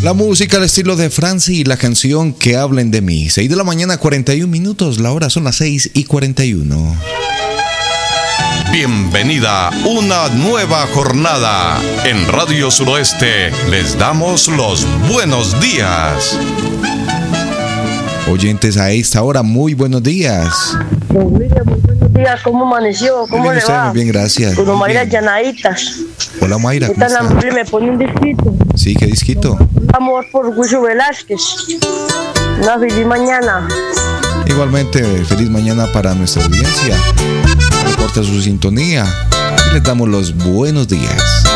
La música al estilo de Franci y la canción Que hablen de mí. 6 de la mañana, 41 minutos. La hora son las 6:41. Bienvenida a una nueva jornada. En Radio Suroeste les damos los buenos días. Oyentes a esta hora, muy buenos días. Don William, muy buenos días. ¿Cómo amaneció? ¿Cómo le va? Muy bien, gracias. Con Mayra Llanaditas. Hola Mayra, ¿cómo está? Me pone un disquito. Sí, ¿qué disquito? Amor por Huicho Velázquez. Una feliz mañana. Igualmente, feliz mañana para nuestra audiencia. No importa su sintonía. Y les damos los buenos días.